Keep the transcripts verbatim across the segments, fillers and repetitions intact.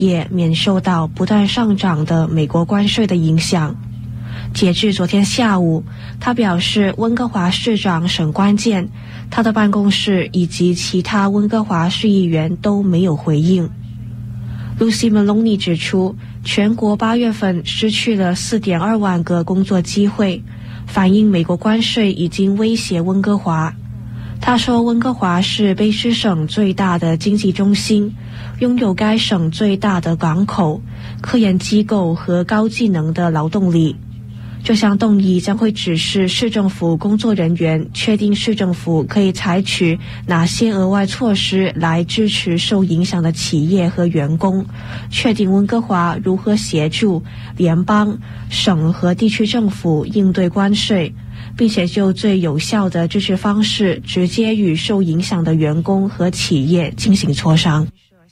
也免受到不断上涨的美国关税的影响。截至昨天下午，他表示温哥华市长沈关键、他的办公室以及其他温哥华市议员都没有回应。Lucy Maloney 指出，全国八月份失去了 四点二万个工作机会，反映美国关税已经威胁温哥华。他说，温哥华是卑诗省最大的经济中心，拥有该省最大的港口、科研机构和高技能的劳动力。这项动议将会指示市政府工作人员确定市政府可以采取哪些额外措施来支持受影响的企业和员工，确定温哥华如何协助联邦、省和地区政府应对关税，并且就最有效的支持方式直接与受影响的员工和企业进行磋商。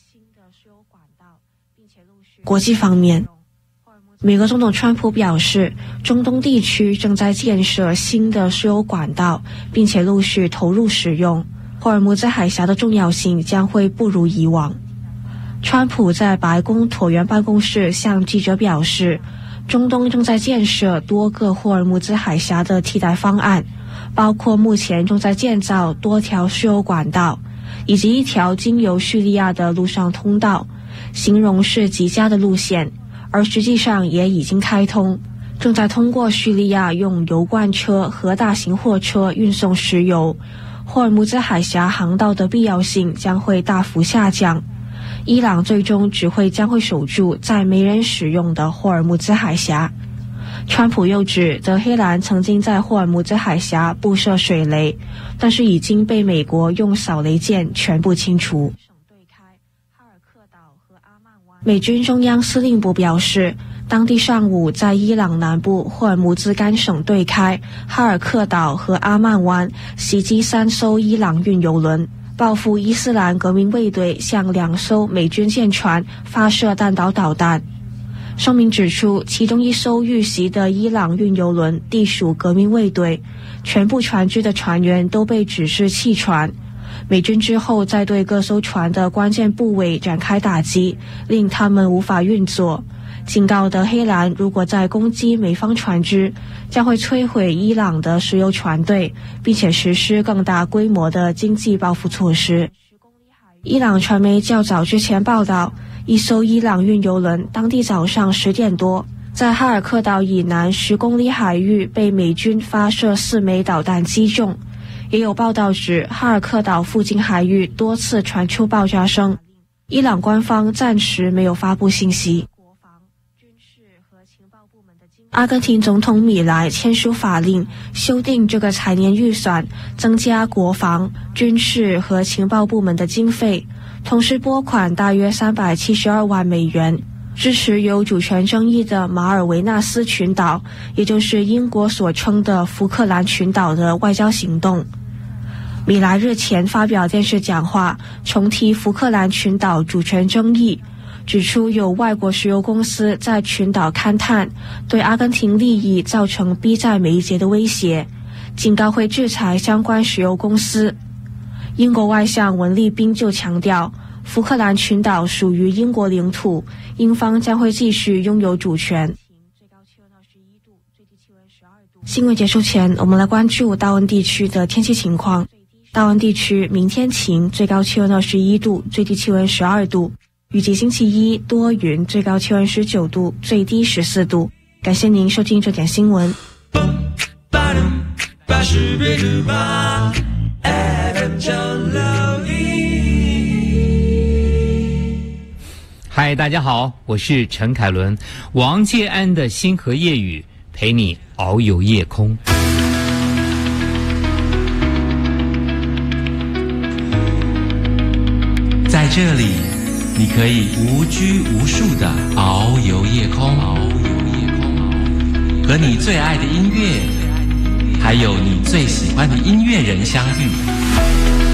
国际方面，美国总统川普表示，中东地区正在建设新的石油管道，并且陆续投入使用，霍尔木兹海峡的重要性将会不如以往。川普在白宫椭圆办公室向记者表示，中东正在建设多个霍尔木兹海峡的替代方案，包括目前正在建造多条石油管道，以及一条经由叙利亚的陆上通道，形容是极佳的路线，而实际上也已经开通，正在通过叙利亚用油罐车和大型货车运送石油，霍尔木兹海峡航道的必要性将会大幅下降。伊朗最终只会将会守住在没人使用的霍尔木兹海峡。川普又指，德黑兰曾经在霍尔木兹海峡布设水雷，但是已经被美国用扫雷舰全部清除。美军中央司令部表示，当地上午在伊朗南部霍尔木兹干省对开、哈尔克岛和阿曼湾袭击三艘伊朗运油轮，报复伊斯兰革命卫队向两艘美军舰船发射弹道导弹。声明指出，其中一艘遇袭的伊朗运油轮隶属革命卫队，全部船只的船员都被指示弃船。美军之后再对各艘船的关键部位展开打击，令他们无法运作，警告德黑兰如果再攻击美方船只，将会摧毁伊朗的石油船队，并且实施更大规模的经济报复措施。伊朗传媒较早之前报道，一艘伊朗运油轮当地早上十点多在哈尔克岛以南十公里海域被美军发射四枚导弹击中。也有报道指，哈尔克岛附近海域多次传出爆炸声。伊朗官方暂时没有发布信息。阿根廷总统米莱签署法令，修订这个财年预算，增加国防、军事和情报部门的经费，同时拨款大约三百七十二万美元，支持有主权争议的马尔维纳斯群岛，也就是英国所称的福克兰群岛的外交行动。米莱日前发表电视讲话，重提福克兰群岛主权争议，指出有外国石油公司在群岛勘探，对阿根廷利益造成逼在眉睫的威胁，警告会制裁相关石油公司。英国外相文丽宾就强调，福克兰群岛属于英国领土，英方将会继续拥有主权。新闻结束前，我们来关注大温地区的天气情况。大温地区明天晴，最高气温二十一度，最低气温十二度。预计星期一多云，最高气温十九度，最低十四度。感谢您收听这点新闻。 嗨，大家好，我是陈凯伦。王介安的星河夜雨陪你遨游夜空。 在这里，你可以无拘无束地遨游夜空，和你最爱的音乐，还有你最喜欢的音乐人相遇。